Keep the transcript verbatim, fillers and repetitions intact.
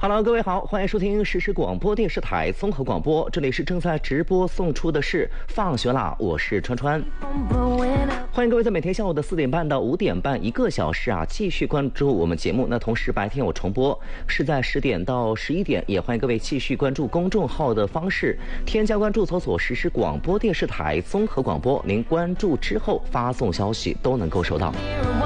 Hello， 各位好，欢迎收听实时广播电视台综合广播，这里是正在直播送出的是放学啦，我是川川。欢迎各位在每天下午的四点半到五点半一个小时啊，继续关注我们节目。那同时白天有重播，是在十点到十一点，也欢迎各位继续关注公众号的方式，添加关注搜索实时广播电视台综合广播，您关注之后发送消息都能够收到。